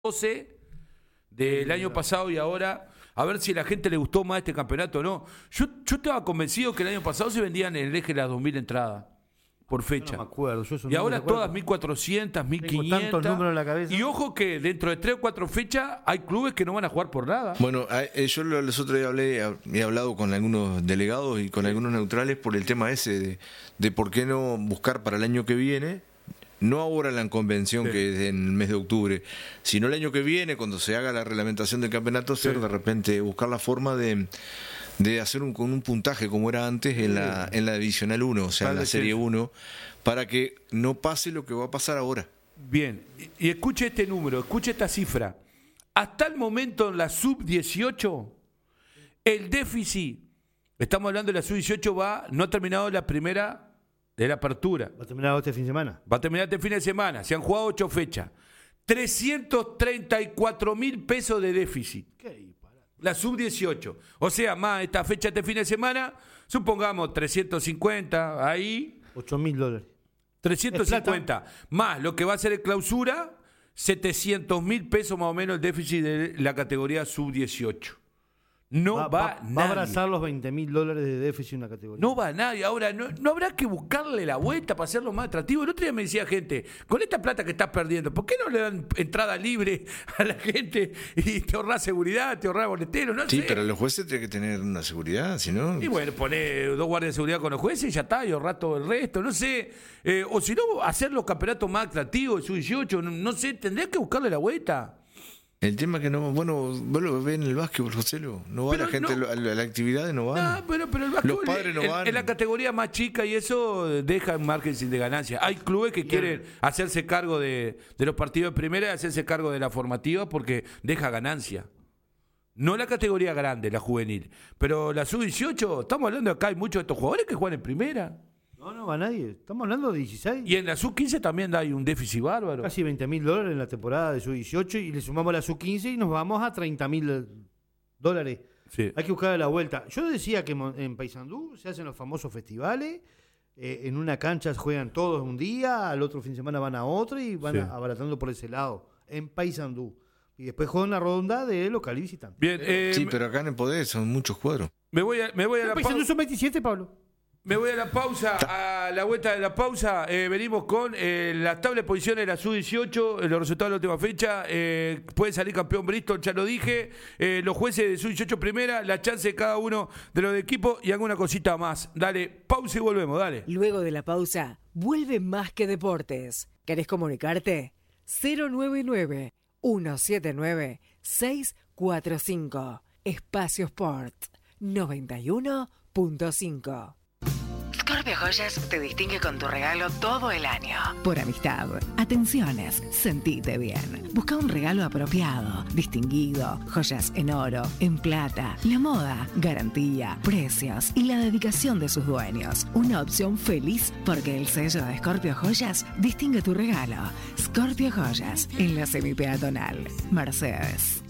12 del año pasado y ahora, a ver si a la gente le gustó más este campeonato o no. Yo estaba convencido que el año pasado se vendían en el eje las 2.000 entradas por fecha. No me acuerdo. Y ahora todas 1.400, 1.500. Tantos números en la cabeza. Y ojo que dentro de 3 o 4 fechas hay clubes que no van a jugar por nada. Bueno, yo los otros días he hablado con algunos delegados y con algunos neutrales por el tema ese de por qué no buscar para el año que viene. No ahora en la convención, sí, que es en el mes de octubre, sino el año que viene, cuando se haga la reglamentación del campeonato, sí, de repente buscar la forma de hacer con un puntaje como era antes en la Divisional 1, o sea, en la Serie 1, para que no pase lo que va a pasar ahora. Bien, y escuche este número, escuche esta cifra. Hasta el momento en la Sub-18, el déficit, estamos hablando de la Sub-18, no ha terminado la primera de la apertura. ¿Va a terminar este fin de semana? Va a terminar este fin de semana. Se han jugado 8 fechas. 334.000 pesos de déficit. ¿Qué? La Sub-18. O sea, más esta fecha este fin de semana, supongamos 350, ahí. $8.000. 350. Más lo que va a ser el clausura, 700.000 pesos más o menos el déficit de la categoría Sub-18. No va nadie. Va a abrazar los $20.000 de déficit en una categoría. No va nadie. Ahora, no habrá que buscarle la vuelta para hacerlo más atractivo. El otro día me decía gente, con esta plata que estás perdiendo, ¿por qué no le dan entrada libre a la gente y te ahorrás seguridad, te ahorrás boleteros? No sí, sé. Pero los jueces tienen que tener una seguridad, si no... Y bueno, poné 2 guardias de seguridad con los jueces y ya está, y ahorrás todo el resto. No sé. O si no, hacer los campeonatos más atractivos, Sub-18, no sé, tendría que buscarle la vuelta. El tema que no, bueno, vos lo ves en el básquetbol, Joselo, no va, pero la gente, a la actividad no van. No, pero el básquetbol, los padres no van. En la categoría más chica y eso deja un margen de ganancia. Hay clubes que quieren hacerse cargo de los partidos de primera y hacerse cargo de la formativa porque deja ganancia. No la categoría grande, la juvenil, pero la Sub-18, estamos hablando acá, hay muchos de estos jugadores que juegan en primera. No va nadie. Estamos hablando de 16. Y en la Sub-15 también hay un déficit bárbaro. Casi $20.000 en la temporada de Sub-18 y le sumamos la Sub-15 y nos vamos a $30.000. Sí. Hay que buscar la vuelta. Yo decía que en Paysandú se hacen los famosos festivales. En una cancha juegan todos un día, al otro fin de semana van a otro y van abaratando por ese lado. En Paysandú. Y después juegan la ronda de local y visitante. Bien, sí, pero acá en el poder son muchos cuadros. Me voy a la Paysandú son 27, Pablo. Me voy a la pausa, a la vuelta de la pausa, venimos con la tabla de posiciones de la Sub-18, los resultados de la última fecha, puede salir campeón Bristol, ya lo dije, los jueces de Sub-18 primera, la chance de cada uno de los equipos y alguna cosita más. Dale, pausa y volvemos, dale. Luego de la pausa, vuelve Más que Deportes. ¿Querés comunicarte? 099-179-645. Espacio Sport 91.5. Scorpio Joyas te distingue con tu regalo todo el año. Por amistad, atenciones, sentite bien. Busca un regalo apropiado, distinguido, joyas en oro, en plata, la moda, garantía, precios y la dedicación de sus dueños. Una opción feliz porque el sello de Scorpio Joyas distingue tu regalo. Scorpio Joyas, en la semipeatonal. Mercedes.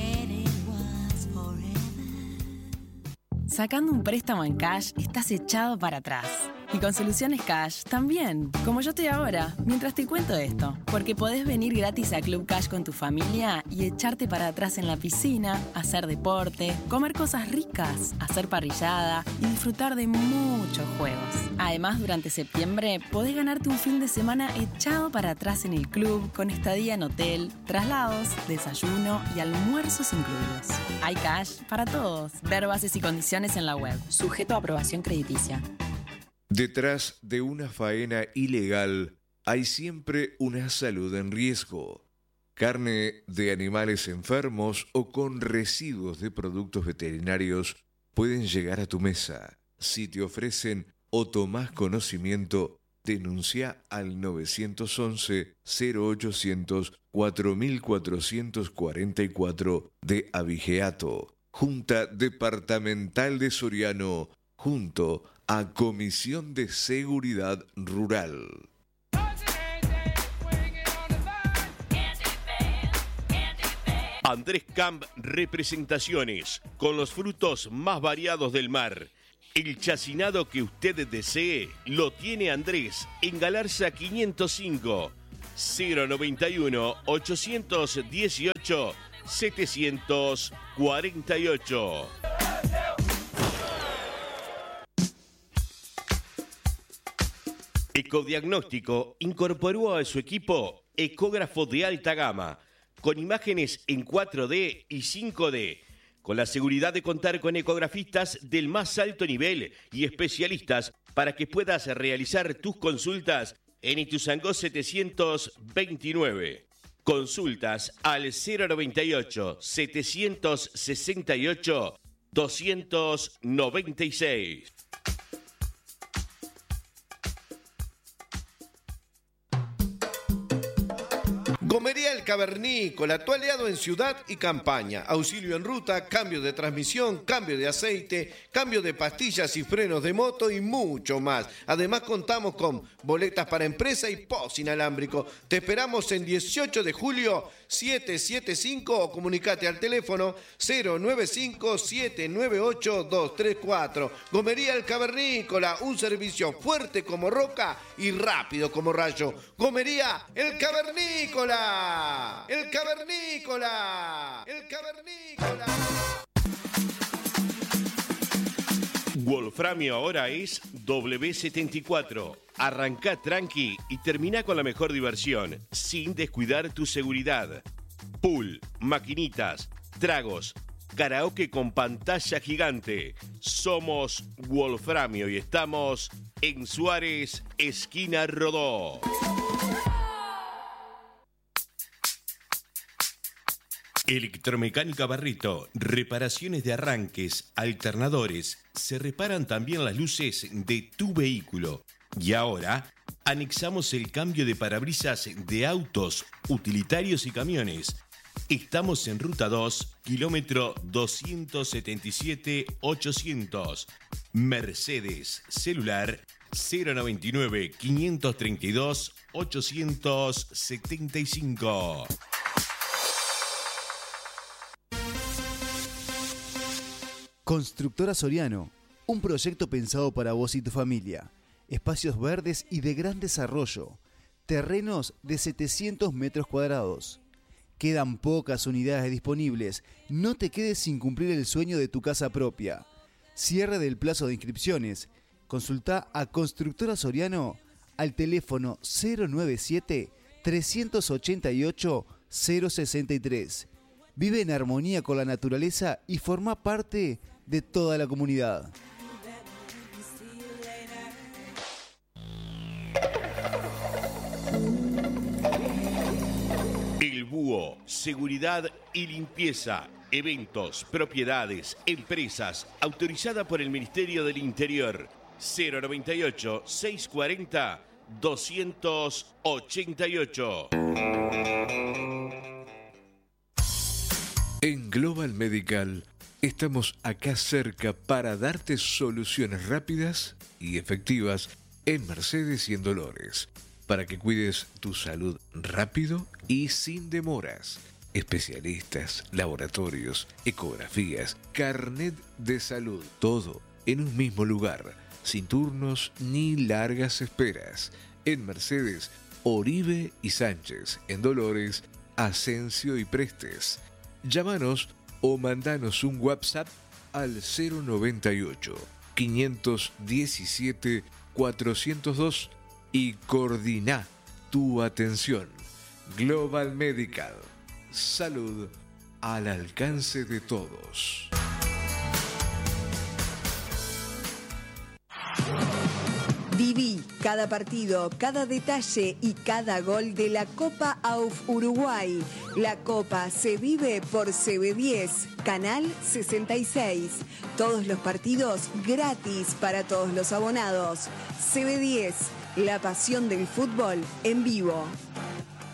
Sacando un préstamo en cash, estás echado para atrás. Y con Soluciones Cash también, como yo estoy ahora, mientras te cuento esto. Porque podés venir gratis a Club Cash con tu familia y echarte para atrás en la piscina, hacer deporte, comer cosas ricas, hacer parrillada y disfrutar de muchos juegos. Además, durante septiembre podés ganarte un fin de semana echado para atrás en el club con estadía en hotel, traslados, desayuno y almuerzos incluidos. Hay cash para todos. Ver bases y condiciones en la web. Sujeto a aprobación crediticia. Detrás de una faena ilegal hay siempre una salud en riesgo. Carne de animales enfermos o con residuos de productos veterinarios pueden llegar a tu mesa. Si te ofrecen o tomás conocimiento, denuncia al 911-0800-4444 de Abigeato. Junta Departamental de Soriano, junto a Comisión de Seguridad Rural. Andrés Camp Representaciones, con los frutos más variados del mar. El chacinado que usted desee lo tiene Andrés en Galarza 505. 091 818 748. Ecodiagnóstico incorporó a su equipo ecógrafo de alta gama, con imágenes en 4D y 5D, con la seguridad de contar con ecografistas del más alto nivel y especialistas para que puedas realizar tus consultas en Ituzaingó 729. Consultas al 098 768 296. Gomería El Cavernícola, tu aliado en ciudad y campaña. Auxilio en ruta, cambio de transmisión, cambio de aceite, cambio de pastillas y frenos de moto y mucho más. Además contamos con boletas para empresa y POS inalámbrico. Te esperamos en 18 de julio 775 o comunicate al teléfono 095-798-234. Gomería El Cavernícola, un servicio fuerte como roca y rápido como rayo. Gomería El Cavernícola. El Cavernícola. El Cavernícola. Wolframio ahora es W74. Arrancá tranqui y termina con la mejor diversión, sin descuidar tu seguridad. Pool, maquinitas, tragos, karaoke con pantalla gigante. Somos Wolframio y estamos en Suárez, esquina Rodó. Electromecánica Barrito, reparaciones de arranques, alternadores, se reparan también las luces de tu vehículo. Y ahora, anexamos el cambio de parabrisas de autos, utilitarios y camiones. Estamos en Ruta 2, kilómetro 277-800. Mercedes, celular 099-532-875. Constructora Soriano, un proyecto pensado para vos y tu familia. Espacios verdes y de gran desarrollo. Terrenos de 700 metros cuadrados. Quedan pocas unidades disponibles. No te quedes sin cumplir el sueño de tu casa propia. Cierre del plazo de inscripciones. Consulta a Constructora Soriano al teléfono 097-388-063. Vive en armonía con la naturaleza y forma parte de toda la comunidad. El Búho, seguridad y limpieza, eventos, propiedades, empresas, autorizada por el Ministerio del Interior. 098-640-288. En Global Medical estamos acá cerca para darte soluciones rápidas y efectivas en Mercedes y en Dolores, para que cuides tu salud rápido y sin demoras. Especialistas, laboratorios, ecografías, carnet de salud, todo en un mismo lugar, sin turnos ni largas esperas. En Mercedes, Oribe y Sánchez. En Dolores, Asensio y Prestes. Llámanos o mandanos un WhatsApp al 098 517 402 y coordina tu atención. Global Medical. Salud al alcance de todos. Viví cada partido, cada detalle y cada gol de la Copa AUF Uruguay. La Copa se vive por CB10, Canal 66. Todos los partidos gratis para todos los abonados. CB10, la pasión del fútbol en vivo.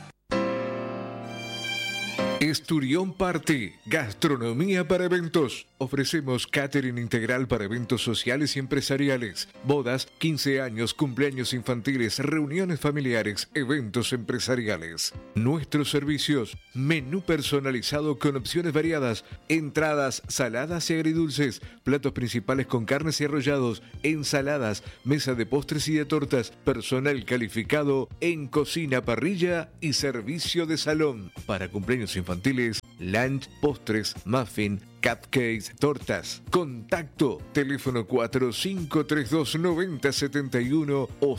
Esturión Party, gastronomía para eventos. Ofrecemos catering integral para eventos sociales y empresariales, bodas, 15 años, cumpleaños infantiles, reuniones familiares, eventos empresariales. Nuestros servicios: menú personalizado con opciones variadas, entradas, saladas y agridulces, platos principales con carnes y arrollados, ensaladas, mesa de postres y de tortas, personal calificado en cocina, parrilla y servicio de salón. Para cumpleaños infantiles, lunch, postres, muffin, cupcakes, tortas. Contacto: teléfono 4532-9071 o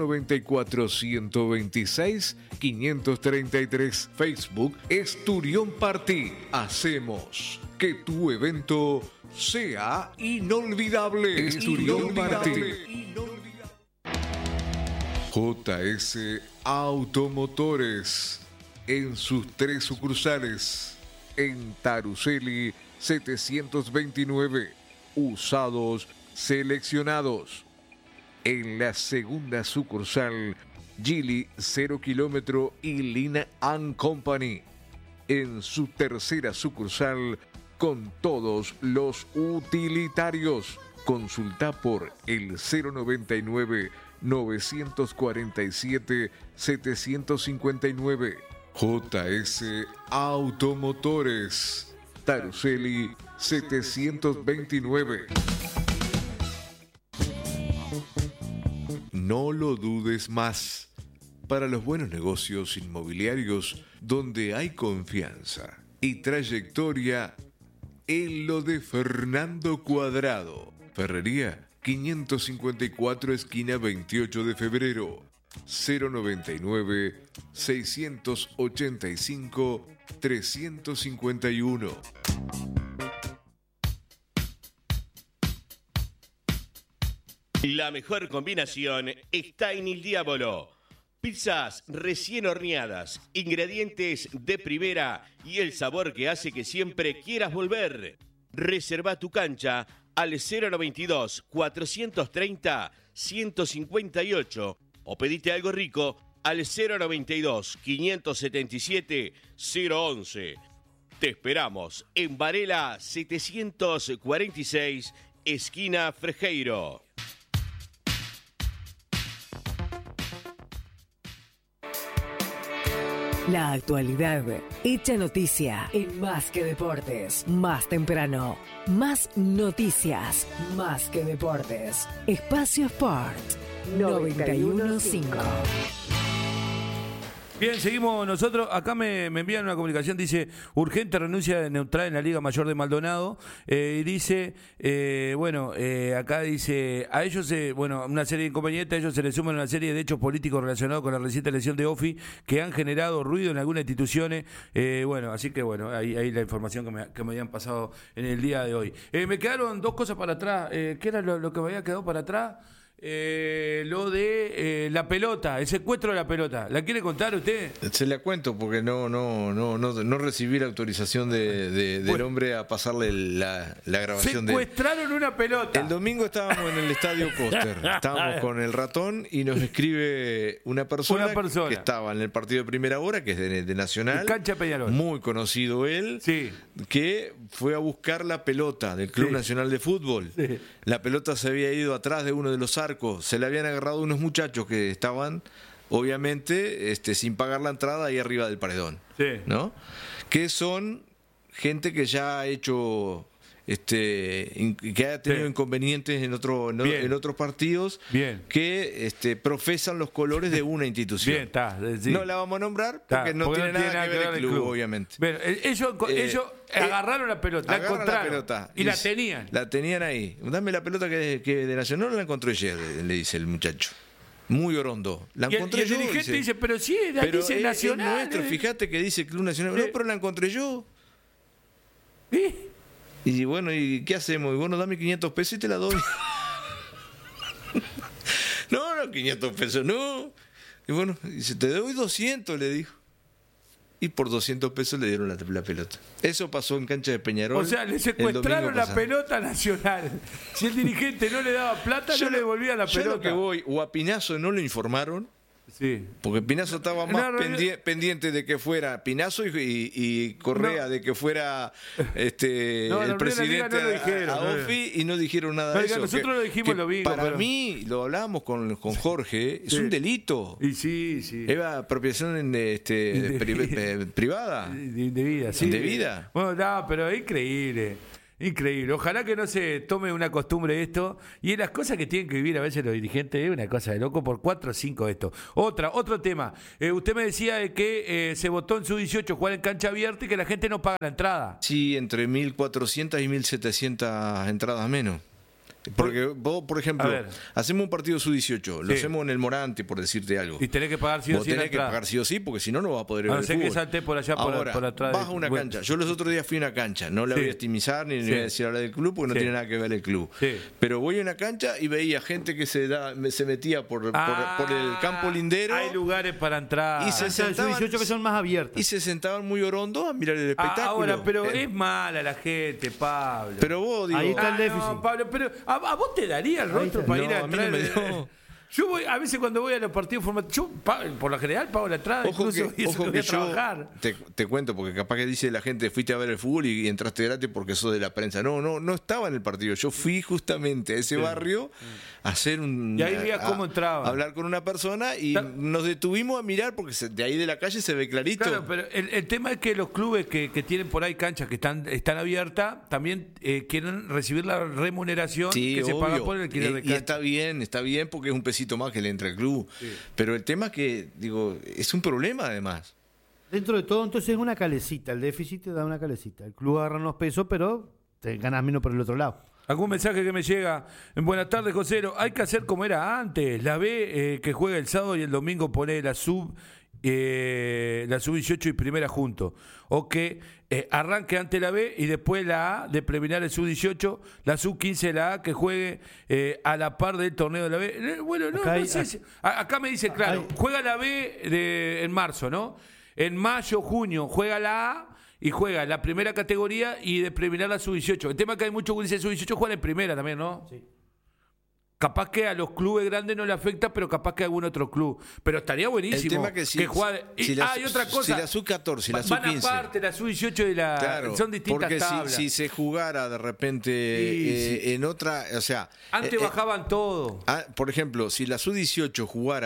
094-126-533. Facebook Esturión Party. Hacemos que tu evento sea inolvidable. Esturión Party. JS Automotores, en sus 3 sucursales, en Taruseli 729, usados seleccionados. En la segunda sucursal, Gili 0 kilómetro y Lina & Company. En su tercera sucursal, con todos los utilitarios. Consulta por el 099-947-759. JS Automotores, Taruseli 729. No lo dudes más. Para los buenos negocios inmobiliarios donde hay confianza y trayectoria, en lo de Fernando Cuadrado. Ferrería 554, esquina 28 de febrero. 099-685-351. La mejor combinación está en Il Diavolo. Pizzas recién horneadas, ingredientes de primera y el sabor que hace que siempre quieras volver. Reserva tu cancha al 092-430-158 o pedite algo rico al 092-577-011. Te esperamos en Varela 746, esquina Frejeiro. La actualidad hecha noticia en Más que Deportes. Más temprano, más noticias, Más que Deportes. Espacio Sport 91.5. Bien, seguimos nosotros. Acá me envían una comunicación, dice: urgente renuncia de Neutral en la Liga Mayor de Maldonado. Y dice, acá dice, a ellos, una serie de inconvenientes, a ellos se les suman una serie de hechos políticos relacionados con la reciente elección de Ofi que han generado ruido en algunas instituciones. Así que ahí la información que me habían pasado en el día de hoy. Me quedaron 2 cosas para atrás. ¿Qué era lo que me había quedado para atrás? Lo de la pelota, el secuestro de la pelota. ¿La quiere contar usted? Se la cuento porque no recibí la autorización del hombre a pasarle la grabación. Secuestraron una pelota. El domingo estábamos en el Estadio Coster. Estábamos con el ratón y nos escribe una persona que estaba en el partido de primera hora, que es de Nacional, Cancha Peñarol, muy conocido él, sí, que fue a buscar la pelota del Club Nacional de Fútbol. Sí. La pelota se había ido atrás de uno de los arcos. Se le habían agarrado unos muchachos que estaban, obviamente, sin pagar la entrada ahí arriba del paredón. Sí. ¿No? Que son gente que ya ha hecho, que ha tenido inconvenientes en otros partidos. Bien. Que profesan los colores de una institución. Bien, está. Sí. No la vamos a nombrar porque no tiene nada que ver el club, obviamente. Pero ellos agarraron la pelota, la encontraron, la pelota, y la tenían. La tenían ahí. Dame la pelota que de Nacional, la encontré ayer, le dice el muchacho. Muy orondo. La encontré yo. El dirigente dice, pero sí, dice Nacional. Es nuestro, fíjate que dice Club Nacional. No, pero la encontré yo. Y bueno, ¿y qué hacemos? Y bueno, dame 500 pesos y te la doy. No, 500 pesos, no. Y bueno, dice, te doy 200, le dijo. Y por 200 pesos le dieron la pelota. Eso pasó en cancha de Peñarol. O sea, le secuestraron la pelota Nacional. Si el dirigente no le daba plata, no le devolvía la pelota. Yo lo que voy, o a Pinazo no lo informaron, Sí. Porque Pinazo estaba más pendiente de que fuera Pinazo y Correa de que fuera el presidente a Ofi y no dijeron nada de eso. Nosotros lo dijimos lo mismo. Para mí, lo hablábamos con Jorge, es un delito. Y sí. Es apropiación privada. Indebida, sí. Indebida. Bueno, no, pero es increíble. Increíble. Ojalá que no se tome una costumbre esto. Y las cosas que tienen que vivir a veces los dirigentes es una cosa de loco por 4 o 5 esto. Otro tema. Usted me decía de que se votó en Sub-18 jugar en cancha abierta y que la gente no paga la entrada. Sí, entre 1.400 y 1.700 entradas menos. Porque vos, por ejemplo, hacemos un partido Sub-18, lo hacemos en el Morante, por decirte algo. Y tenés que pagar sí o sí. Tenés que pagar sí o sí, porque si no, no vas a poder ir al fútbol. Que salté por allá, ahora, por atrás. Vas a una cancha. Yo los otros días fui a una cancha. No la voy a estimizar ni voy a decir hablar del club, porque no tiene nada que ver el club. Pero voy a una cancha y veía gente que se metía por el campo lindero. Hay lugares para entrar. Y se sentaban, Sub-18 que son más abiertos. Y se sentaban muy orondos a mirar el espectáculo. Ahora, pero es mala la gente, Pablo. Pero vos, digo... Ahí está el déficit. No, Pablo, pero ¿a vos te daría el rostro para ir a entrar? Yo voy, a veces cuando voy a los partidos formativos, yo por lo general pago la entrada, ojo incluso que voy a trabajar. Te cuento, porque capaz que dice la gente, fuiste a ver el fútbol y entraste gratis porque sos de la prensa. No estaba en el partido. Yo fui justamente a ese barrio a hacer y ahí veías cómo entraba. A hablar con una persona y nos detuvimos a mirar porque de ahí de la calle se ve clarito. Claro, pero el tema es que los clubes que tienen por ahí canchas que están abiertas también quieren recibir la remuneración que se paga por el alquiler de cancha. Y está bien porque es un pesito más que le entra al club. Pero el tema es que, digo, es un problema además. Dentro de todo, entonces es una calecita. El déficit te da una calecita. El club agarra unos pesos, pero te ganas menos por el otro lado. ¿Algún mensaje que me llega? Buenas tardes, Josero. Hay que hacer como era antes. La B que juega el sábado y el domingo pone la sub-18 y primera juntos. O que arranque antes la B y después la A de preliminar el sub-18, la sub-15 la A que juegue a la par del torneo de la B. Bueno, no sé. Acá me dice, claro, juega la B en marzo, ¿no? En mayo, junio, juega la A y juega la primera categoría y de preliminar la sub-18. El tema es que hay muchos que dicen sub-18 juegan en primera también, ¿no? Sí. Capaz que a los clubes grandes no le afecta, pero capaz que a algún otro club. Pero estaría buenísimo. El tema que y otra cosa. Si la sub-14 y la sub-15. Van aparte, la sub-18 y la... Claro, son distintas porque tablas. Si se jugara de repente en otra... O sea... Antes bajaban todo. Por ejemplo, si la sub-18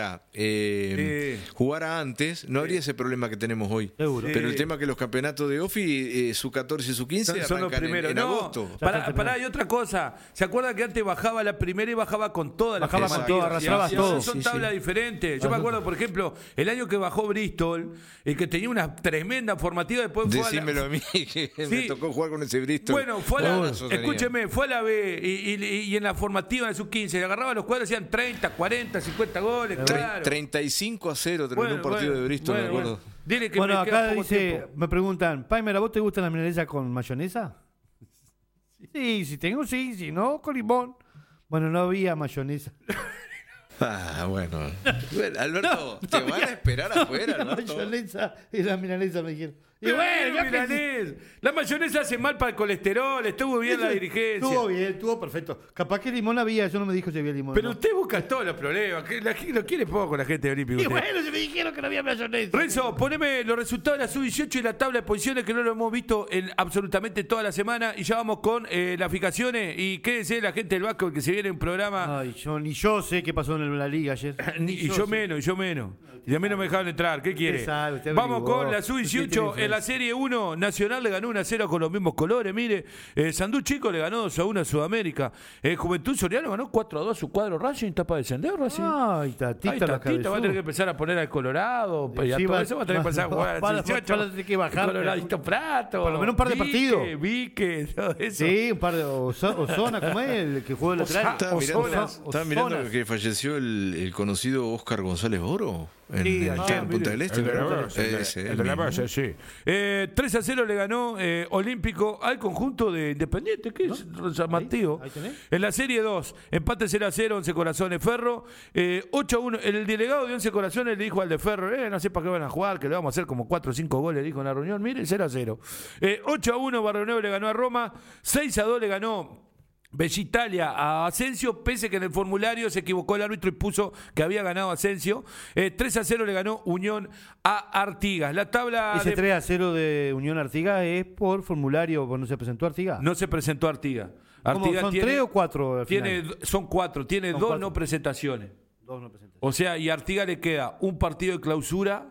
jugara antes, no habría ese problema que tenemos hoy. Seguro. Pero el tema es que los campeonatos de OFI, sub-14 y sub-15 son los primeros. en agosto. Pará, hay otra cosa. ¿Se acuerdan que antes bajaba la primera y bajaba con todas las bajaba con todo, arrastrabas todo. Son tablas diferentes. Yo me acuerdo, por ejemplo, el año que bajó Bristol, que tenía una tremenda formativa, después fue Decímelo a mí, que me tocó jugar con ese Bristol. Bueno, escúcheme, fue a la B y en la formativa de sub-15, le agarraba los cuadros, hacían 30, 40, 50 goles, claro. 35-0 terminó un partido de Bristol, me acuerdo. Dile que acá dice, me preguntan, Paimer, ¿a vos te gusta la milanesa con mayonesa? Sí, si tengo, sí, si no, con limón. Bueno, no había mayonesa. Bueno, Alberto, te van a esperar afuera, Alberto. La mayonesa y la milanesa me dijeron. Y bueno, la mayonesa hace mal para el colesterol, estuvo bien la dirigencia. Estuvo bien, estuvo perfecto. Capaz que limón había, yo no me dijo si había limón. Pero usted busca todos los problemas, lo quiere poco la gente de Olímpico. Y bueno, se me dijeron que no había mayonesa. Renzo, poneme los resultados de la sub-18 y la tabla de posiciones que no lo hemos visto en absolutamente toda la semana. Y ya vamos con las fijaciones. Y quédese la gente del Vasco que se viene un programa. Ay, ni yo sé qué pasó en la liga ayer. Y yo menos. Y a mí no me dejaron entrar. ¿Qué quiere? Vamos con la sub-18 en la Serie 1. Nacional le ganó 1-0 con los mismos colores. Mire, Sandú Chico le ganó 2-1 a Sudamérica. Juventud Soriano ganó 4-2 a su cuadro Racing. ¿Está para descender Racing? Ay, Tatita la cabezó. Va a tener que empezar a poner al Colorado. Y a todo eso va a tener que empezar a jugar al 18. Va a tener que bajar. Coloradito Prato. Por lo menos un par de partidos. Vique, todo eso. Sí, un par de Osona, ¿cómo es? El que juega el lateral. Estaba mirando que falleció el conocido Óscar González Boro. En Punta del Este. El de la base, sí. 3-0 le ganó Olímpico al conjunto de Independiente, que es San Martín. En la Serie 2, empate 0-0, 11 Corazones Ferro. 8-1, el delegado de 11 Corazones le dijo al de Ferro, no sé para qué van a jugar, que le vamos a hacer como 4 o 5 goles, dijo en la reunión. Mire, 0-0. 8-1 Barrio Nuevo le ganó a Roma. 6-2 le ganó Bella Italia a Asensio, pese que en el formulario se equivocó el árbitro y puso que había ganado Asensio. 3-0 le ganó Unión a Artigas. La tabla Ese 3-0 de Unión Artigas es por formulario, ¿no se presentó Artigas? No se presentó Artigas. ¿Cómo, son 3 o 4? Son 4, tiene 2 no presentaciones. 2 no presentaciones. O sea, y a Artigas le queda un partido de clausura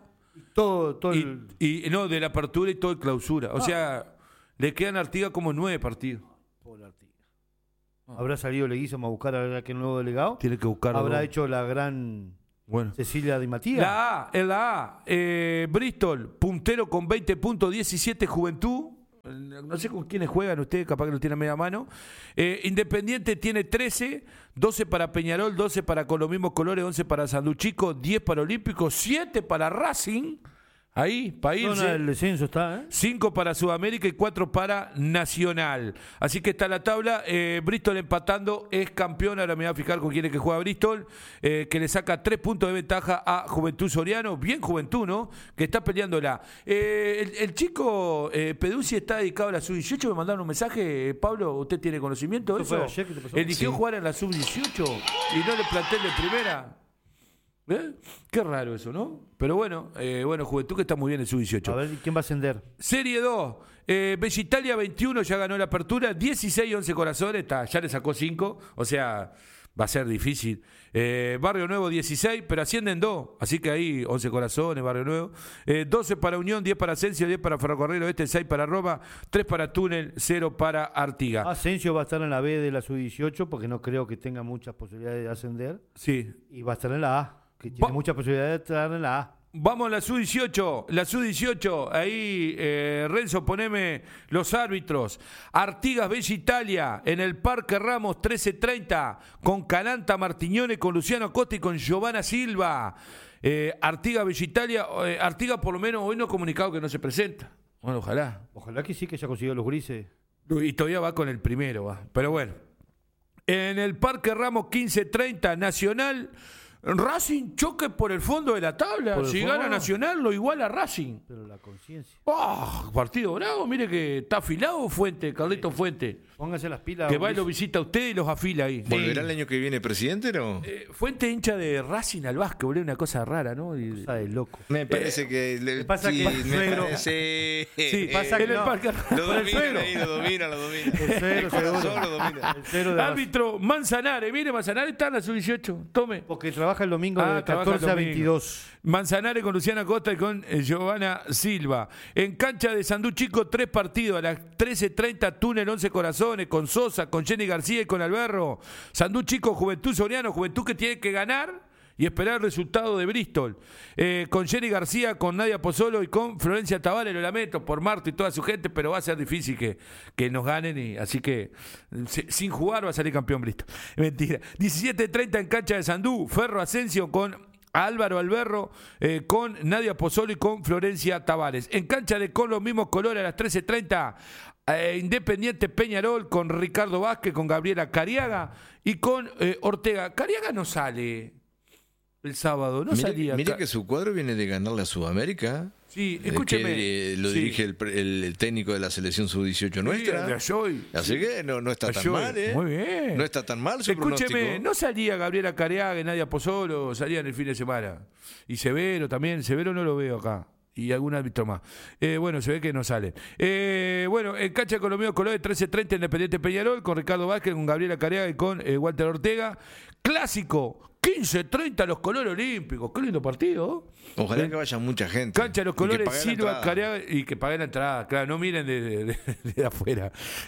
y no, de la apertura y todo de clausura. O sea, le quedan a Artigas como 9 partidos. Pobre Artigas. ¿Habrá salido Leguizamo a buscar a aquel nuevo delegado? Tiene que buscarlo. ¿Habrá hecho la gran Cecilia Di Matías? En la A, Bristol, puntero con 20 puntos, 17 Juventud. No sé con quiénes juegan ustedes, capaz que lo tienen a media mano. Independiente tiene 13, 12 para Peñarol, 12 para con los mismos colores, 11 para Sanduchico, 10 para Olímpico, 7 para Racing. Ahí, para irse. El descenso está, 5 para Sudamérica y 4 para Nacional. Así que está la tabla. Bristol empatando, es campeón. Ahora me voy a fijar con quién es que juega Bristol, que le saca 3 puntos de ventaja a Juventud Soriano. Bien Juventud, ¿no? Que está peleándola. El chico Peduzzi está dedicado a la sub-18. Me mandaron un mensaje. Pablo, ¿usted tiene conocimiento de eso? Eligió jugar en la sub-18 y no le planté de primera. Qué raro eso, ¿no? Pero bueno, Juventud que está muy bien en sub-18. A ver, ¿quién va a ascender? Serie 2, Bella Italia 21, ya ganó la apertura, 16 11 corazones, ya le sacó 5, o sea, va a ser difícil. Barrio Nuevo 16, pero ascienden 2, así que ahí 11 corazones, Barrio Nuevo. 12 para Unión, 10 para Asensio, 10 para Ferrocarril Oeste, 6 para Roma, 3 para Túnel, 0 para Artigas. Asensio va a estar en la B de la sub-18 porque no creo que tenga muchas posibilidades de ascender. Sí. Y va a estar en la A, que tiene muchas posibilidades de estar en la A. Vamos a la sub-18, ahí Renzo, poneme los árbitros. Artigas Bella Italia en el Parque Ramos 13:30 con Calanta Martiñone, con Luciano Acosta y con Giovanna Silva. Artigas Bella Italia, Artigas por lo menos hoy no ha comunicado que no se presenta. Bueno, ojalá. Ojalá que sí, que haya conseguido los grises. Y todavía va con el primero, pero bueno. En el Parque Ramos 15:30 Nacional Racing choque por el fondo de la tabla. Si gana Nacional, lo iguala a Racing. Pero la conciencia. Partido bravo. Mire que está afilado Fuente, Carlitos Fuente. Póngase las pilas. Que va y lo visita a usted y los afila ahí. ¿Volverá el año que viene presidente, no? Fuente hincha de Racing al Vasco, boludo, una cosa rara, ¿no? Cosa de loco. Me parece que... Me pasa que el suegro... Sí, pasa que no. Lo domina ahí, lo domina. El suegro, seguro. Lo domina. Árbitro Manzanares. Mire, Manzanares está en la sub-18. Tome. Porque trabaja el domingo de 14 a 22. Manzanares con Luciana Costa y con Giovanna Silva. En cancha de Sandú Chico, 3 partidos. A las 13:30, Túnel 11 Corazones, con Sosa, con Jenny García y con Alberro. Sandú Chico, Juventud Soriano, Juventud que tiene que ganar y esperar el resultado de Bristol. Con Jenny García, con Nadia Pozzolo y con Florencia Tavares, lo lamento por Marto y toda su gente, pero va a ser difícil que nos ganen, y así que sin jugar va a salir campeón Bristol. Mentira. 17:30 en cancha de Sandú, Ferro Asensio con Álvaro Alberro, con Nadia Pozzolo y con Florencia Tavares. En cancha de con los mismos colores a las 13:30, Independiente Peñarol con Ricardo Vázquez, con Gabriela Cariaga y con Ortega. Cariaga no sale el sábado, no salía. Mire que su cuadro viene de ganar la Sudamérica. Sí, escúcheme. Que lo dirige el técnico de la selección sub-18 nuestra. Así que no está tan mal, Muy bien. No está tan mal su Escúcheme, pronóstico. no salía Gabriela Cariaga y Nadia Pozzolo, salían el fin de semana. Y Severo también, Severo no lo veo acá. Y algún árbitro más. Bueno, se ve que no salen. Bueno, en cancha con los mismos colores, 13:30 Independiente Peñarol, con Ricardo Vázquez, con Gabriela Cariaga y con Walter Ortega. Clásico, 15:30 los colores olímpicos. Qué lindo partido. Ojalá que vaya mucha gente. Cancha de los colores, Silva, Cariaga, y que paguen la entrada. Claro, no miren de afuera.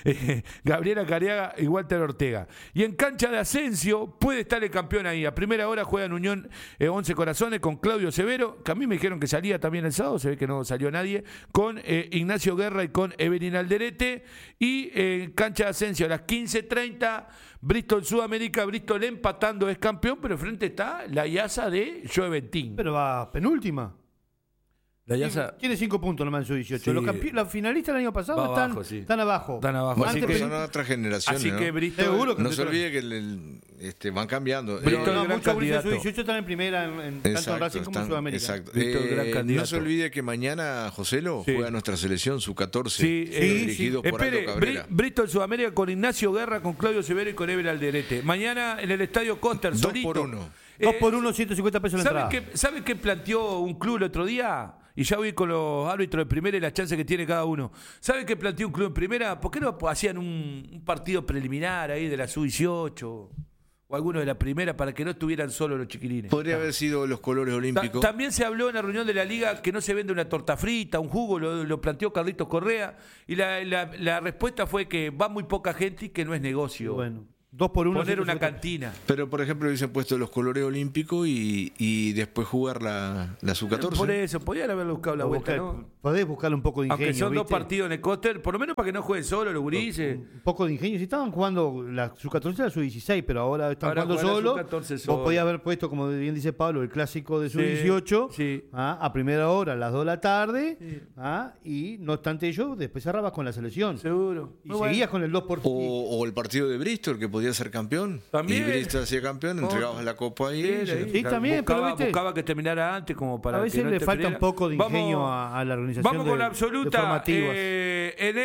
Gabriela Cariaga y Walter Ortega. Y en cancha de Asensio puede estar el campeón ahí. A primera hora juegan Unión 11 Corazones con Claudio Severo, que a mí me dijeron que salía también el sábado, se ve que no salió nadie, con Ignacio Guerra y con Evelyn Alderete. Y en cancha de Asensio a las 15:30, Bristol Sudamérica, Bristol empatando es campeón, pero frente está la IASA de Joe Bentín. Pero va penúltima. La Yasa tiene 5 puntos nomás en su 18. Sí. Los finalistas del año pasado están abajo. Están abajo. Así que son otras generaciones. Así que Bristol, seguro que no se olvide que van cambiando. Muchos Bristol su 18 están en primera tanto en Racing como en Sudamérica. Exacto. No se olvide que mañana, Joselo, juega nuestra selección, su 14, dirigidos por Aldo Cabrera. Bristol Sudamérica con Ignacio Guerra, con Claudio Severo y con Ever Alderete. Mañana en el Estadio Coster, 2 solito. por 1. 2 por 1, 150 pesos la entrada. ¿Saben qué planteó un club el otro día? Y ya voy con los árbitros de primera y las chances que tiene cada uno. ¿Saben qué planteó un club en primera? ¿Por qué no hacían un partido preliminar ahí de la Sub-18? O alguno de la primera para que no estuvieran solo los chiquilines. Podría haber sido los colores olímpicos. También se habló en la reunión de la liga que no se vende una torta frita, un jugo, lo planteó Carlitos Correa. Y la respuesta fue que va muy poca gente y que no es negocio. Bueno. 2 por 1. Poner una cantina. Pero, por ejemplo, hubiesen puesto los colores olímpicos y después jugar la Sub-14. Por eso, podían haber buscado la vuelta, ¿no? Podés buscarle un poco de ingenio. Aunque son ¿viste? 2 partidos en el Coster, por lo menos para que no jueguen solo los gurises. Un poco de ingenio. Si estaban jugando la Sub-14 y la Sub-16, pero ahora están jugando solo. Vos podías haber puesto, como bien dice Pablo, el clásico de Sub-18 a primera hora, a las 2 de la tarde. Y no obstante ello, después cerrabas con la selección. Seguro. Y seguías con el 2 por 1. O el partido de Bristol, que podía ser campeón. También. Y Bristol hacía campeón, entregabas la copa ahí. Sí, también. Buscaba que terminara antes como para a veces que no le falta un poco de ingenio a la organización. Vamos con la absoluta. En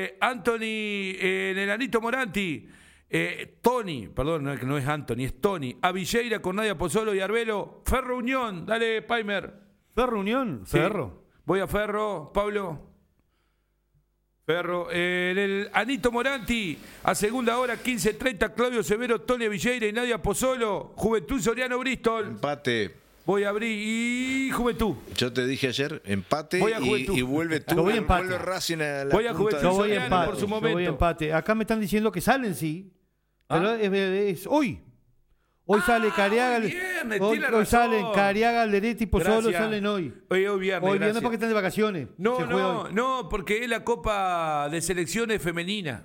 el Anito Moranti. Tony, perdón, no es Anthony, es Tony. A Villeira con Nadia Pozzolo y Arbelo. Ferro Unión, dale, Paimer. Ferro Unión, Sí. Ferro. Voy a Ferro, Pablo. Ferro. En el Anito Moranti, a segunda hora, 15:30, Claudio Severo, Tony Villeira y Nadia Pozzolo. Juventud Soriano Bristol. Empate. Voy a abrir y Juventud. Yo te dije ayer, empate Voy a Juventud. y vuelve tú. Yo voy a empate. Vuelve Racing a la Voy a punta Juventud. de- Yo voy a Soriano empate. por su Yo voy momento. a empate. Acá me están diciendo que salen, sí. Pero es hoy. Hoy sale Cariaga. viernes, Hoy tiene razón. salen Cariaga, Alderete y Pozzolo Gracias. salen hoy. Hoy viernes. Hoy viernes gracias. porque están de vacaciones. Se juega hoy. No, porque es la Copa de Selecciones Femenina.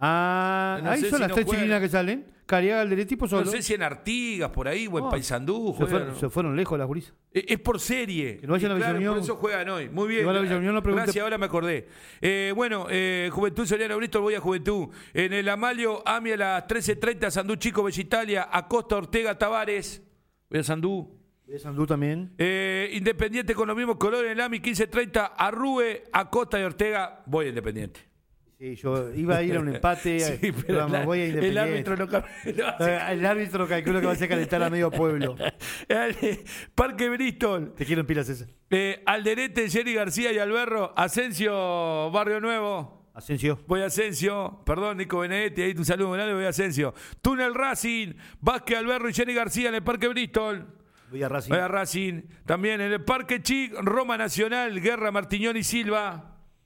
No sé ahí son si las no 3 juegan. chiquilinas que salen. Cariaga, Alderete y Pozzolo. No sé si en Artigas, por ahí, o en Paysandú. Se fueron lejos las gurisas. Es por serie. Que no vayan a Villa Unión. Por eso juegan hoy. Muy bien. Igual a Villa Unión no pregunte- Gracias, ahora me acordé. Juventud Soriano Bristol, voy a Juventud. En el Amalio, AMI a las 13:30, Sandú Chico, Bellitalia, Acosta, Ortega, Tavares. Voy a Sandú. Sandú también. Independiente con los mismos colores en el AMI, 15:30, Arrue, Acosta y Ortega. Voy a Independiente. Sí, yo iba a ir a un empate, Sí, pero vamos, voy a el Independiente. árbitro no El árbitro calculó que va a hacer calentar a medio pueblo. Parque Bristol. Te quiero en pilas ese. Alderete, Jerry García y Alberro. Asensio, Barrio Nuevo. Asensio. Voy a Asensio. Perdón, Nico Benedetti. Ahí un saludo grande. Voy a Asensio. Túnel Racing. Vázquez, Alberro y Jerry García en el Parque Bristol. Voy a Racing. Voy a Racing. También en el Parque Chic, Roma Nacional, Guerra, Martiñón y Silva.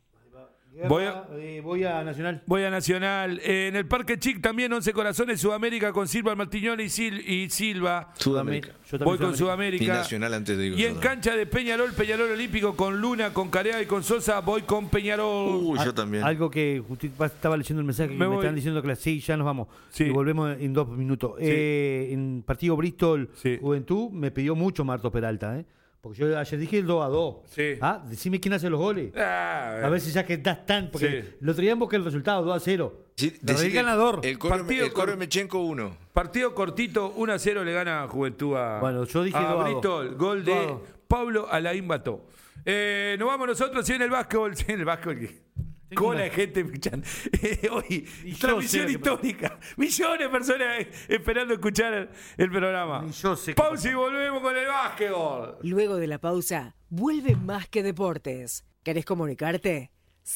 Voy a Nacional. Voy a Nacional. En el Parque Chic también 11 Corazones, Sudamérica con Silva, Martiñón y Silva. Sudamérica. Voy con Sudamérica. Y Nacional antes de Y en cancha de Peñarol Olímpico con Luna, con Carea y con Sosa, voy con Peñarol. Yo también. Algo que estaba leyendo el mensaje que me están diciendo que sí, ya nos vamos. Sí. Y volvemos en 2 minutos. Sí. En partido Bristol Sí. Juventud me pidió mucho Marto Peralta, Porque yo ayer dije el 2-2. Sí. Decime quién hace los goles. A ver si ya que das tan. Porque Sí. el otro día busqué el resultado, 2-0. Sí, El ganador. El Partido Coro Mechenko 1. Partido cortito, 1-0 le gana Juventud a, Bueno, yo dije a 2-2. Bristol. Gol de 2-2. Pablo Alain Bató. Nos vamos nosotros en el básquetbol. Sí, en el básquetbol. Cola de gente escuchando. Hoy, transmisión histórica. Millones de personas esperando escuchar el programa. Pausa y volvemos con el básquetbol. Luego de la pausa, vuelve Más que Deportes. ¿Querés comunicarte?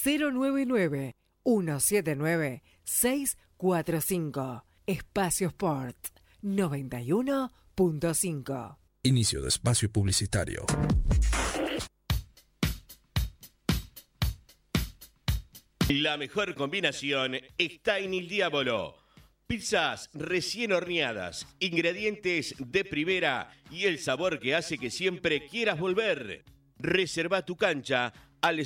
099-179-645. Espacio Sport 91.5. Inicio de espacio publicitario. La mejor combinación está en El Diabolo. Pizzas recién horneadas, ingredientes de primera y el sabor que hace que siempre quieras volver. Reserva tu cancha al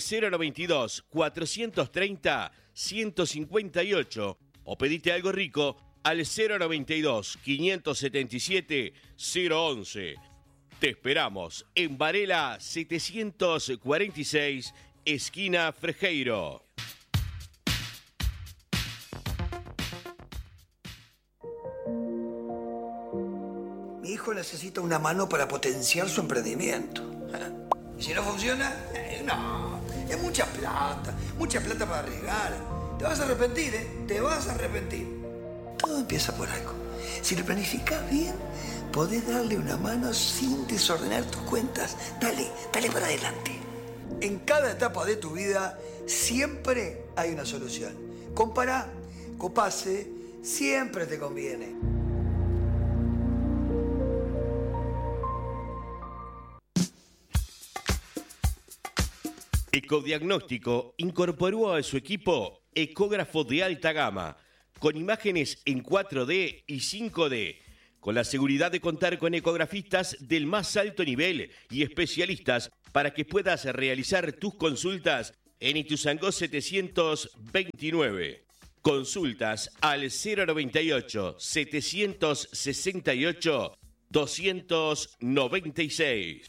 092-430-158 o pedite algo rico al 092-577-011. Te esperamos en Varela 746, esquina Frejeiro. Mi hijo necesita una mano para potenciar su emprendimiento. ¿Y si no funciona? No, es mucha plata para arriesgar. Te vas a arrepentir, te vas a arrepentir. Todo empieza por algo. Si lo planificas bien, podés darle una mano sin desordenar tus cuentas. Dale para adelante. En cada etapa de tu vida siempre hay una solución. Compará, Copase, siempre te conviene. Ecodiagnóstico incorporó a su equipo ecógrafo de alta gama, con imágenes en 4D y 5D, con la seguridad de contar con ecografistas del más alto nivel y especialistas para que puedas realizar tus consultas en Ituzaingó 729. Consultas al 098 768 296.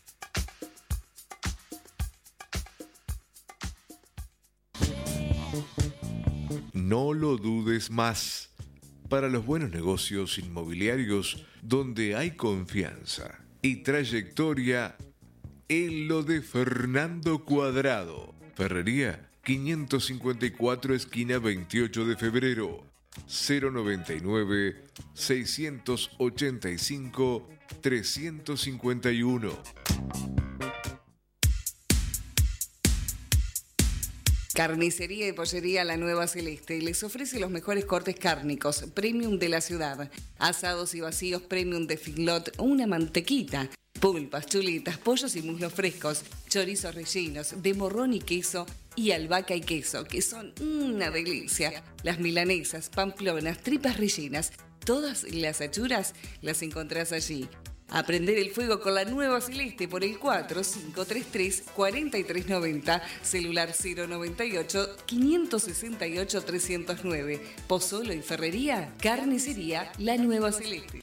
No lo dudes más. Para los buenos negocios inmobiliarios donde hay confianza y trayectoria, en lo de Fernando Cuadrado. Ferrería 554, esquina 28 de febrero. 099 685 351. Carnicería y Pollería La Nueva Celeste les ofrece los mejores cortes cárnicos premium de la ciudad, asados y vacíos premium de Figlot, una mantequita, pulpas, chuletas, pollos y muslos frescos, chorizos rellenos de morrón y queso y albahaca y queso, que son una delicia. Las milanesas, pamplonas, tripas rellenas, todas las achuras las encontrás allí. A prender el fuego con La Nueva Celeste por el 4533-4390, celular 098-568-309. Pozzolo y Ferrería, Carnicería La Nueva Celeste.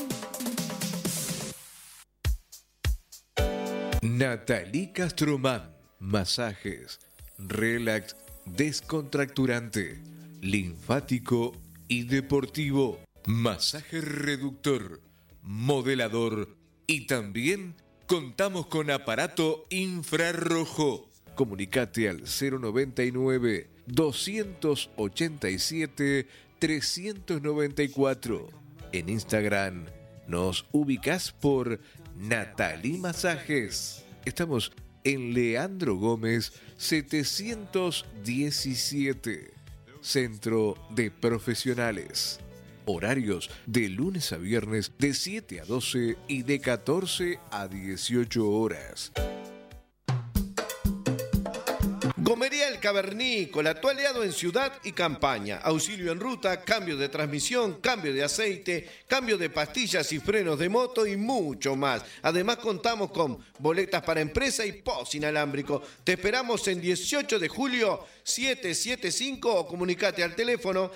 Nathalie Castromán, masajes, relax, descontracturante, linfático y deportivo, masaje reductor, modelador y también contamos con aparato infrarrojo. Comunicate al 099 287 394. En Instagram nos ubicás por Nathalie Masajes. Estamos en Leandro Gómez 717, Centro de Profesionales. Horarios de lunes a viernes de 7 a 12 y de 14 a 18 horas. Gomería El Cavernícola, tu aliado en ciudad y campaña. Auxilio en ruta, cambio de transmisión, cambio de aceite, cambio de pastillas y frenos de moto y mucho más. Además contamos con boletas para empresa y POS inalámbrico. Te esperamos en 18 de julio 775 o comunicate al teléfono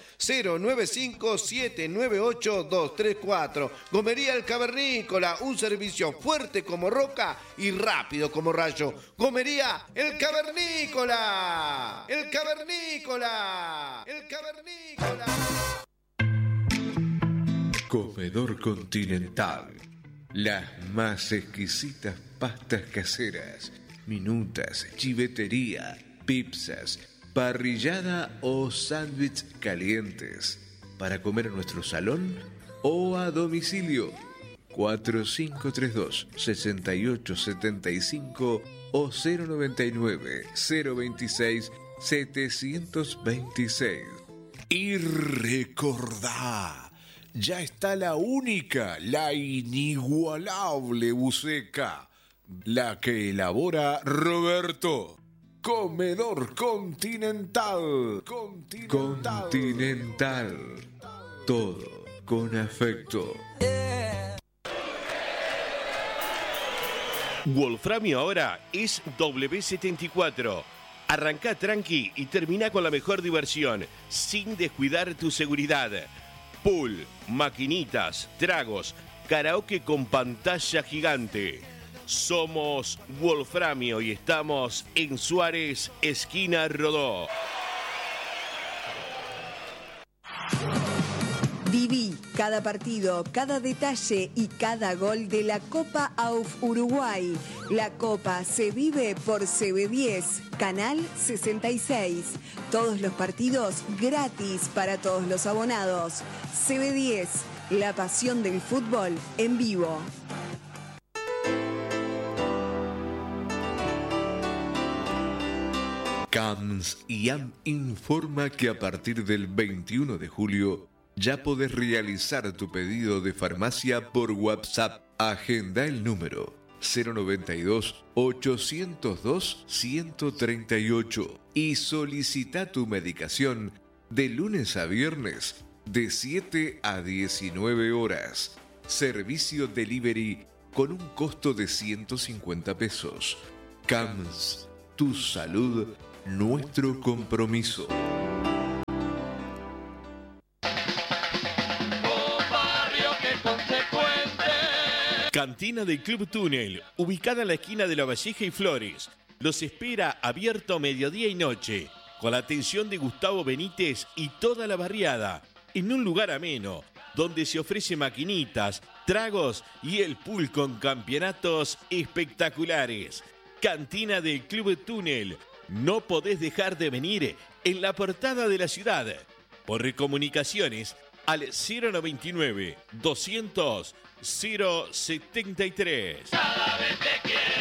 095-798-234. Gomería El Cavernícola, un servicio fuerte como roca y rápido como rayo. Gomería El Cavernícola. El Cavernícola. El Cavernícola. Comedor Continental. Las más exquisitas pastas caseras, minutas, chivetería, pizzas, parrillada o sándwich calientes. Para comer en nuestro salón o a domicilio. 4532-6875 o 099-026-726. Y recordá, ya está la única, la inigualable buceca, la que elabora Roberto. Comedor Continental. Continental. Todo con afecto. Wolframio ahora es W74. Arrancá tranqui y termina con la mejor diversión, sin descuidar tu seguridad. Pool, maquinitas, tragos, karaoke con pantalla gigante. Somos Wolframio y estamos en Suárez, esquina Rodó. Viví cada partido, cada detalle y cada gol de la Copa AUF Uruguay. La Copa se vive por CB10, Canal 66. Todos los partidos gratis para todos los abonados. CB10, la pasión del fútbol en vivo. CAMS IAM informa que a partir del 21 de julio ya podés realizar tu pedido de farmacia por WhatsApp. Agenda el número 092-802-138 y solicita tu medicación de lunes a viernes de 7 a 19 horas. Servicio delivery con un costo de 150 pesos. CAMS, tu salud, nuestro compromiso. Cantina del Club Túnel, ubicada en la esquina de La Valleja y Flores. Los espera abierto mediodía y noche, con la atención de Gustavo Benítez y toda la barriada, en un lugar ameno, donde se ofrece maquinitas, tragos y el pool con campeonatos espectaculares. Cantina del Club Túnel, no podés dejar de venir en la portada de la ciudad. Por comunicaciones al 099 200 073. Cada vez te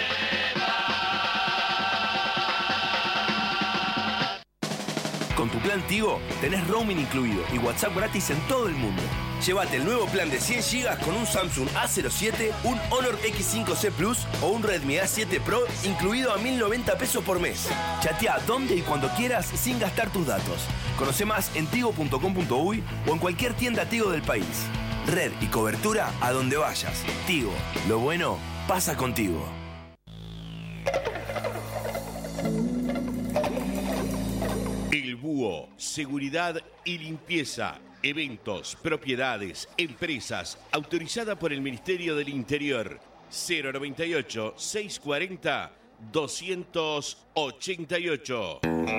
Con tu plan Tigo tenés roaming incluido y WhatsApp gratis en todo el mundo. Llévate el nuevo plan de 100 GB con un Samsung A07, un Honor X5C Plus o un Redmi A7 Pro incluido a 1.090 pesos por mes. Chatea donde y cuando quieras sin gastar tus datos. Conoce más en tigo.com.uy o en cualquier tienda Tigo del país. Red y cobertura a donde vayas. Tigo, lo bueno pasa contigo. El Búho, seguridad y limpieza, eventos, propiedades, empresas, autorizada por el Ministerio del Interior. 098-640-288.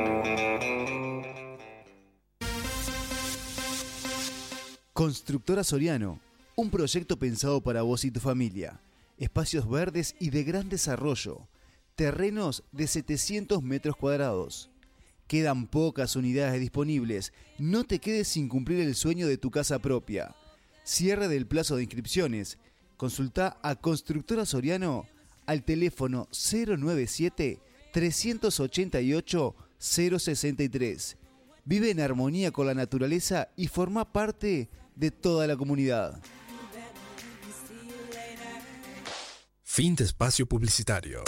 Constructora Soriano, un proyecto pensado para vos y tu familia. Espacios verdes y de gran desarrollo. Terrenos de 700 metros cuadrados. Quedan pocas unidades disponibles. No te quedes sin cumplir el sueño de tu casa propia. Cierre del plazo de inscripciones. Consulta a Constructora Soriano al teléfono 097-388-063. Vive en armonía con la naturaleza y forma parte de toda la comunidad. Fin de espacio publicitario.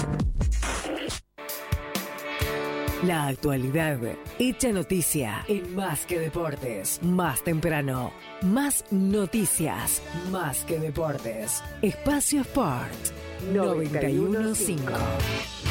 La actualidad hecha noticia en Más que Deportes. Más temprano, más noticias, Más que Deportes. Espacio Sport 91.5.